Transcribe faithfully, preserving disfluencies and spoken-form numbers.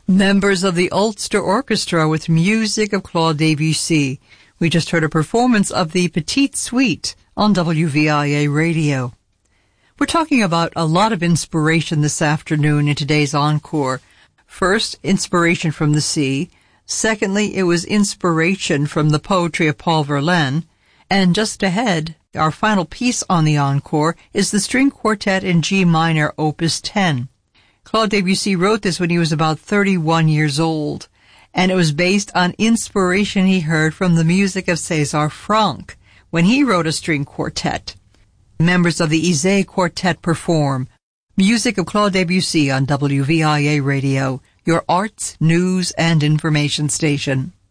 Members of the Ulster Orchestra with music of Claude Debussy. We just heard a performance of the Petite Suite on W V I A Radio. We're talking about a lot of inspiration this afternoon in today's encore. First, inspiration from the sea. Secondly, it was inspiration from the poetry of Paul Verlaine. And just ahead, our final piece on the encore is the string quartet in G minor, opus ten. Claude Debussy wrote this when he was about thirty-one years old, and it was based on inspiration he heard from the music of César Franck when he wrote a string quartet. Members of the Izé Quartet perform music of Claude Debussy on W V I A Radio, your arts, news, and information station.